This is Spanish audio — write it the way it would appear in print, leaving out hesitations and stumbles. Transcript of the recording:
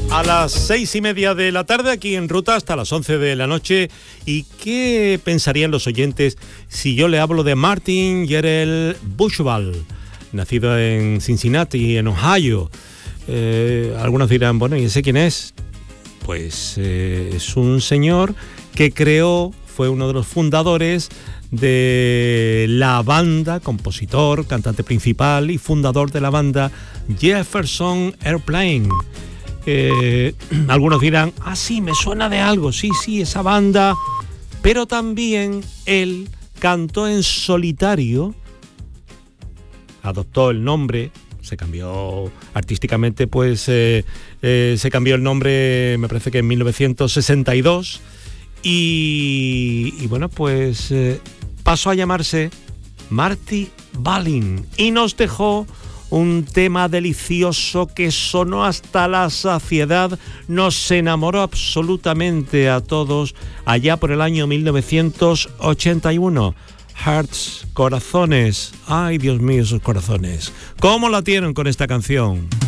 A las 6:30 de la tarde, aquí en Ruta, hasta las 11 de la noche. ¿Y qué pensarían los oyentes si yo le hablo de Martin Gerald Bushwald, nacido en Cincinnati, en Ohio? Algunos dirán, bueno, ¿y ese quién es? Pues es un señor que fue uno de los fundadores de la banda, compositor, cantante principal y fundador de la banda Jefferson Airplane. Algunos dirán, sí, me suena de algo, sí, esa banda, pero también él cantó en solitario, adoptó el nombre, se cambió artísticamente, pues se cambió el nombre, me parece que en 1962, y bueno, pues pasó a llamarse Marty Balin y nos dejó un tema delicioso que sonó hasta la saciedad, nos enamoró absolutamente a todos allá por el año 1981. Hearts, corazones. Ay, Dios mío, esos corazones. ¿Cómo la tienen con esta canción?